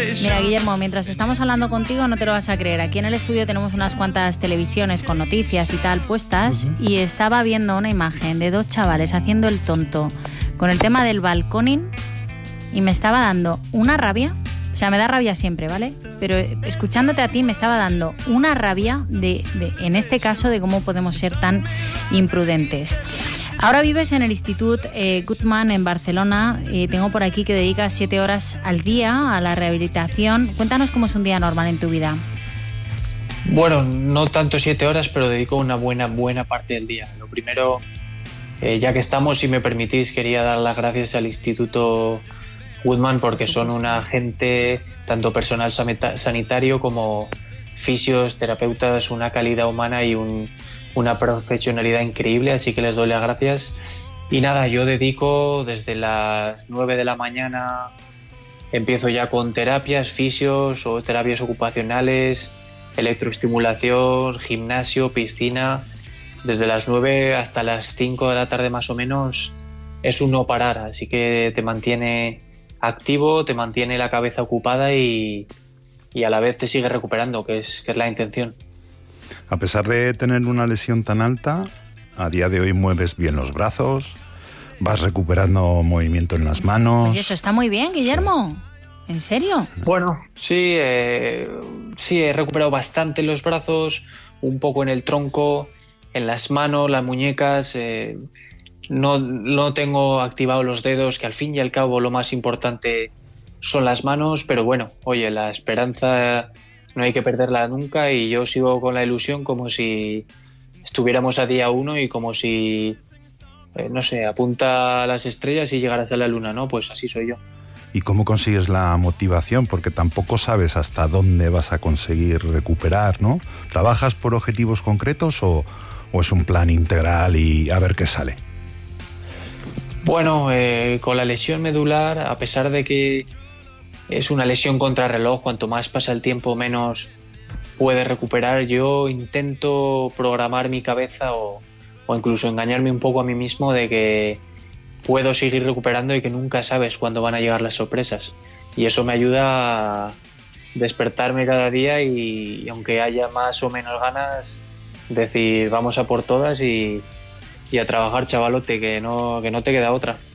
Mira, Guillermo, mientras estamos hablando contigo no te lo vas a creer. Aquí en el estudio tenemos unas cuantas televisiones con noticias y tal puestas y estaba viendo una imagen de dos chavales haciendo el tonto con el tema del balconing y me estaba dando una rabia. O sea, me da rabia siempre, ¿vale? Pero escuchándote a ti me estaba dando una rabia en este caso, de cómo podemos ser tan imprudentes. Ahora vives en el Institut Guttmann en Barcelona. Tengo por aquí que dedicas 7 horas al día a la rehabilitación. Cuéntanos cómo es un día normal en tu vida. Bueno, no tanto 7 horas, pero dedico una buena parte del día. Lo primero, ya que estamos, si me permitís, quería dar las gracias al Instituto Guttmann porque son una gente, tanto personal sanitario como fisios, terapeutas, una calidad humana y una profesionalidad increíble, así que les doy las gracias. Y nada, yo dedico desde las 9 de la mañana, empiezo ya con terapias, fisios o terapias ocupacionales, electroestimulación, gimnasio, piscina. Desde las 9 hasta las 5 de la tarde más o menos es un no parar, así que te mantiene activo, te mantiene la cabeza ocupada y a la vez te sigue recuperando, que es la intención. A pesar de tener una lesión tan alta, a día de hoy mueves bien los brazos, vas recuperando movimiento en las manos. Oye, eso está muy bien, Guillermo. Sí. ¿En serio? Bueno, sí, he recuperado bastante los brazos, un poco en el tronco, en las manos, las muñecas. No tengo activados los dedos, que al fin y al cabo lo más importante son las manos, pero bueno, oye, la esperanza no hay que perderla nunca y yo sigo con la ilusión como si estuviéramos a día 1 y como si, no sé, apunta a las estrellas y llegarás a la luna, ¿no? Pues así soy yo. ¿Y cómo consigues la motivación? Porque tampoco sabes hasta dónde vas a conseguir recuperar, ¿no? ¿Trabajas por objetivos concretos o es un plan integral y a ver qué sale? Bueno, con la lesión medular, a pesar de que es una lesión contrarreloj, cuanto más pasa el tiempo menos puedes recuperar, yo intento programar mi cabeza o incluso engañarme un poco a mí mismo de que puedo seguir recuperando y que nunca sabes cuándo van a llegar las sorpresas. Y eso me ayuda a despertarme cada día y aunque haya más o menos ganas, decir vamos a por todas y a trabajar, chavalote, que no te queda otra.